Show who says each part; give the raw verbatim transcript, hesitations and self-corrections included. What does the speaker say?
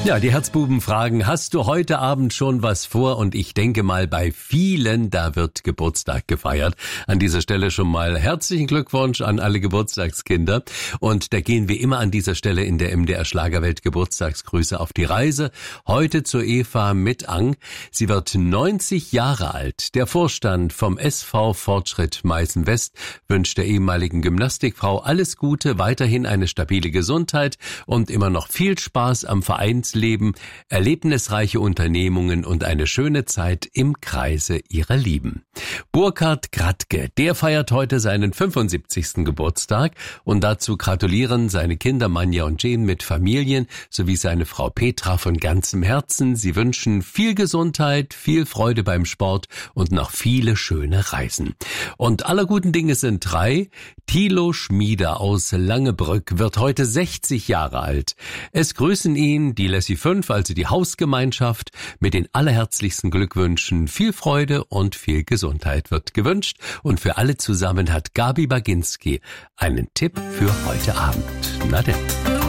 Speaker 1: Ja, die Herzbuben fragen, hast du heute Abend schon was vor? Und ich denke mal, bei vielen, da wird Geburtstag gefeiert. An dieser Stelle schon mal herzlichen Glückwunsch an alle Geburtstagskinder. Und da gehen wir immer an dieser Stelle in der M D R Schlagerwelt Geburtstagsgrüße auf die Reise. Heute zur Eva Mittang. Sie wird neunzig Jahre alt. Der Vorstand vom S V Fortschritt Meißen West wünscht der ehemaligen Gymnastikfrau alles Gute, weiterhin eine stabile Gesundheit und immer noch viel Spaß am Vereins Leben, erlebnisreiche Unternehmungen und eine schöne Zeit im Kreise ihrer Lieben. Burkhard Gradke, der feiert heute seinen fünfundsiebzigsten Geburtstag und dazu gratulieren seine Kinder Manja und Jane mit Familien sowie seine Frau Petra von ganzem Herzen. Sie wünschen viel Gesundheit, viel Freude beim Sport und noch viele schöne Reisen. Und aller guten Dinge sind drei. Thilo Schmieder aus Langebrück wird heute sechzig Jahre alt. Es grüßen ihn die Lassie fünf, also die Hausgemeinschaft, mit den allerherzlichsten Glückwünschen. Viel Freude und viel Gesundheit wird gewünscht. Und für alle zusammen hat Gabi Baginski einen Tipp für heute Abend. Na denn.